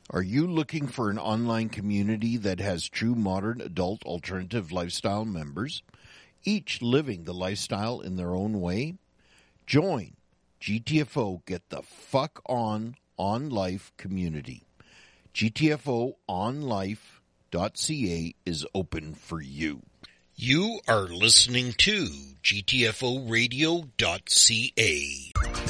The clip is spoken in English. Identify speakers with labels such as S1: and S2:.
S1: Are you looking for an online community that has true modern adult alternative lifestyle members, each living the lifestyle in their own way? Join GTFO Get the Fuck On Life community. GTFOonlife.ca is open for you. You are listening to GTFOradio.ca.